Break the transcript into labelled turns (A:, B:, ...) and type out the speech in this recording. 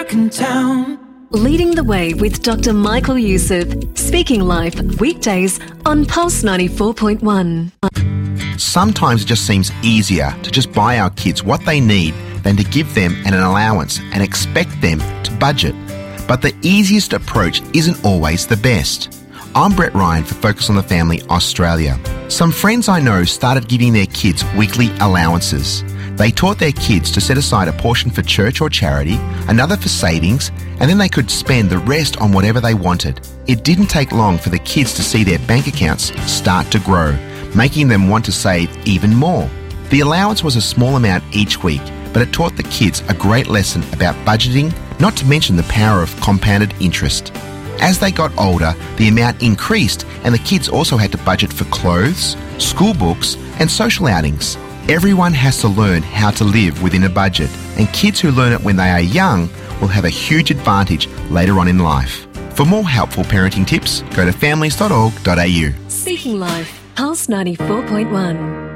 A: back in town.
B: Leading the Way with Dr. Michael Youssef. Speaking Life, weekdays on Pulse 94.1.
C: Sometimes it just seems easier to just buy our kids what they need than to give them an allowance and expect them to budget. But the easiest approach isn't always the best. I'm Brett Ryan for Focus on the Family Australia. Some friends I know started giving their kids weekly allowances. They taught their kids to set aside a portion for church or charity, another for savings, and then they could spend the rest on whatever they wanted. It didn't take long for the kids to see their bank accounts start to grow, making them want to save even more. The allowance was a small amount each week, but it taught the kids a great lesson about budgeting, not to mention the power of compounded interest. As they got older, the amount increased and the kids also had to budget for clothes, school books and social outings. Everyone has to learn how to live within a budget, and kids who learn it when they are young will have a huge advantage later on in life. For more helpful parenting tips, go to families.org.au.
B: Speaking Life, Pulse 94.1.